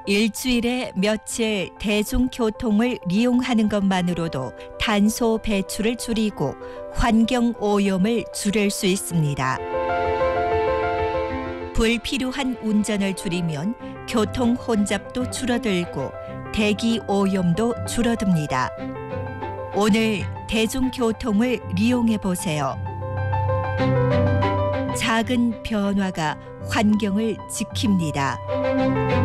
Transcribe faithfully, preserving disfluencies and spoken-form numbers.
일주일에 며칠 대중교통을 이용하는 것만으로도 탄소 배출을 줄이고 환경 오염을 줄일 수 있습니다. 불필요한 운전을 줄이면 교통 혼잡도 줄어들고 대기 오염도 줄어듭니다. 오늘 대중교통을 이용해 보세요. 작은 변화가 환경을 지킵니다.